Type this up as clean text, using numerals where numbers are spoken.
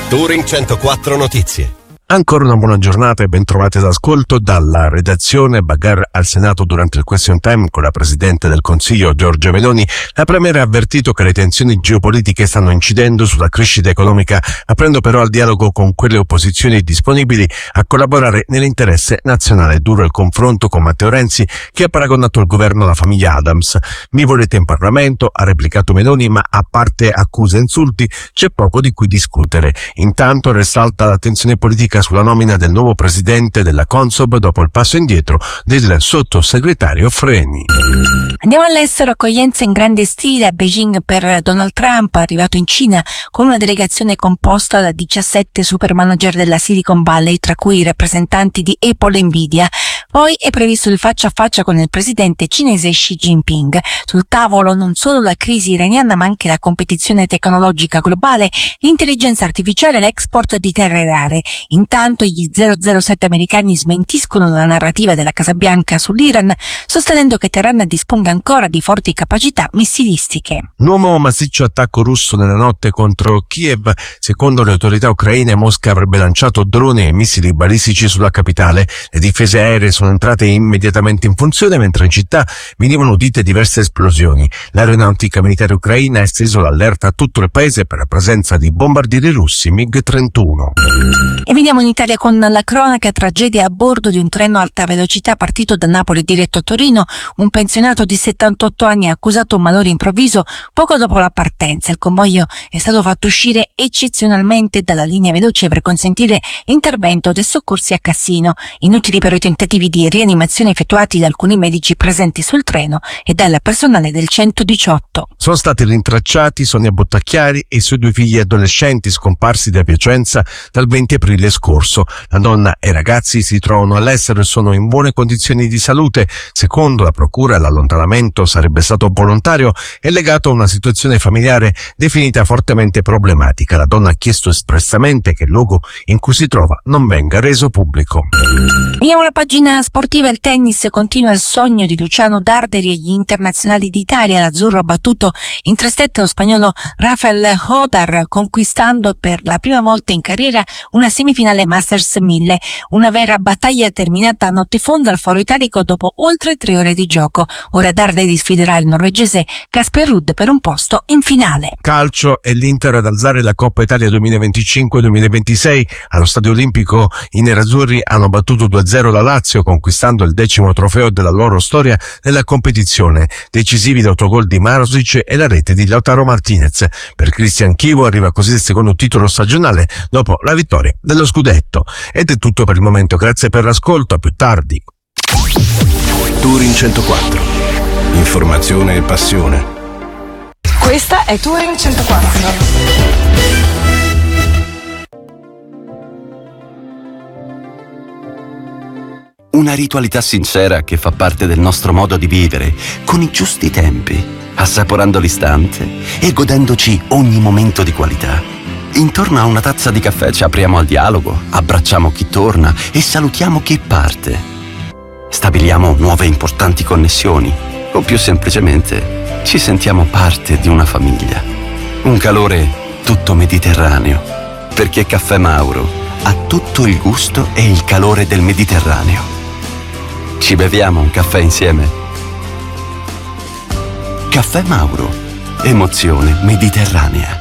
Touring 104 Notizie. Ancora una buona giornata e ben trovati all'ascolto dalla redazione. Bagarre al Senato durante il question time con la Presidente del Consiglio Giorgia Meloni. La Premier ha avvertito che le tensioni geopolitiche stanno incidendo sulla crescita economica, aprendo però al dialogo con quelle opposizioni disponibili a collaborare nell'interesse nazionale. Duro il confronto con Matteo Renzi, che ha paragonato il governo alla famiglia Adams. Mi volete in Parlamento, ha replicato Meloni, ma a parte accuse e insulti c'è poco di cui discutere. Intanto risalta la tensione politica sulla nomina del nuovo presidente della Consob dopo il passo indietro del sottosegretario Freni. Andiamo all'estero. Accoglienza in grande stile a Beijing per Donald Trump, arrivato in Cina con una delegazione composta da 17 super manager della Silicon Valley, tra cui i rappresentanti di Apple e Nvidia. Poi è previsto il faccia a faccia con il presidente cinese Xi Jinping. Sul tavolo non solo la crisi iraniana, ma anche la competizione tecnologica globale, l'intelligenza artificiale e l'export di terre rare. Intanto gli 007 americani smentiscono la narrativa della Casa Bianca sull'Iran, sostenendo che Teheran disponga ancora di forti capacità missilistiche. Nuovo massiccio attacco russo nella notte contro Kiev. Secondo le autorità ucraine, Mosca avrebbe lanciato droni e missili balistici sulla capitale. Le difese aeree sono entrate immediatamente in funzione, mentre in città venivano udite diverse esplosioni. L'aeronautica militare ucraina ha esteso l'allerta a tutto il paese per la presenza di bombardieri russi MiG-31. E veniamo in Italia con la cronaca. Tragedia a bordo di un treno a alta velocità partito da Napoli diretto a Torino. Un pensionato di 78 anni ha accusato un malore improvviso poco dopo la partenza. Il convoglio è stato fatto uscire eccezionalmente dalla linea veloce per consentire l'intervento dei soccorsi a Cassino. Inutili però i tentativi di rianimazione effettuati da alcuni medici presenti sul treno e dal personale del 118. Sono stati rintracciati Sonia Bottacchiari e i suoi due figli adolescenti scomparsi da Piacenza dal 20 aprile scorso. La donna e i ragazzi si trovano all'estero e sono in buone condizioni di salute. Secondo la procura, l'allontanamento sarebbe stato volontario e legato a una situazione familiare definita fortemente problematica. La donna ha chiesto espressamente che il luogo in cui si trova non venga reso pubblico. Vediamo la pagina sportiva. Il tennis continua il sogno di Luciano Darderi e gli internazionali d'Italia. L'azzurro ha battuto in 3-7 lo spagnolo Rafael Hodar, conquistando per la prima volta in carriera una semifinale Masters 1000. Una vera battaglia terminata a notte fonda al Foro Italico dopo oltre 3 ore di gioco. Ora Darderi sfiderà il norvegese Casper Ruud per un posto in finale. Calcio e l'Inter ad alzare la Coppa Italia 2025-2026. Allo Stadio Olimpico i nerazzurri hanno battuto 2-0 la Lazio, conquistando il 10° trofeo della loro storia nella competizione. Decisivi l'autogol di Marozic e la rete di Lautaro Martinez. Per Cristian Chivo arriva così il secondo titolo stagionale dopo la vittoria dello scudetto. Ed è tutto per il momento, grazie per l'ascolto, a più tardi. Touring 104. Informazione e passione. Questa è Touring 104. Una ritualità sincera che fa parte del nostro modo di vivere, con i giusti tempi, assaporando l'istante e godendoci ogni momento di qualità. Intorno a una tazza di caffè ci apriamo al dialogo, abbracciamo chi torna e salutiamo chi parte. Stabiliamo nuove importanti connessioni o più semplicemente ci sentiamo parte di una famiglia. Un calore tutto mediterraneo, perché Caffè Mauro ha tutto il gusto e il calore del Mediterraneo. Ci beviamo un caffè insieme? Caffè Mauro, emozione mediterranea.